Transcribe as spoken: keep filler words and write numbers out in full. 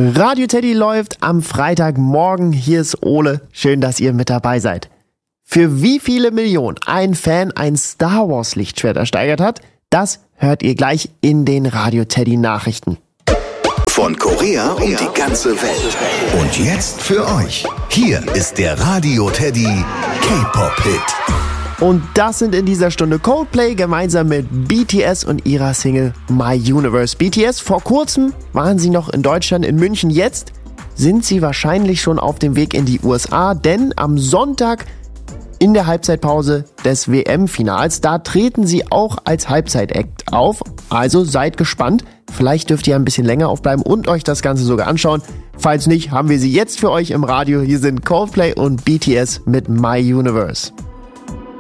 Radio Teddy läuft am Freitagmorgen. Hier ist Ole. Schön, dass ihr mit dabei seid. Für wie viele Millionen ein Fan ein Star Wars Lichtschwert ersteigert hat, das hört ihr gleich in den Radio Teddy Nachrichten. Von Korea um die ganze Welt. Und jetzt für euch. Hier ist der Radio Teddy K-Pop-Hit. Und das sind in dieser Stunde Coldplay gemeinsam mit B T S und ihrer Single My Universe. B T S, vor kurzem waren sie noch in Deutschland, in München. Jetzt sind sie wahrscheinlich schon auf dem Weg in die U S A, denn am Sonntag in der Halbzeitpause des W M-Finals, da treten sie auch als Halbzeitact auf. Also seid gespannt. Vielleicht dürft ihr ein bisschen länger aufbleiben und euch das Ganze sogar anschauen. Falls nicht, haben wir sie jetzt für euch im Radio. Hier sind Coldplay und B T S mit My Universe.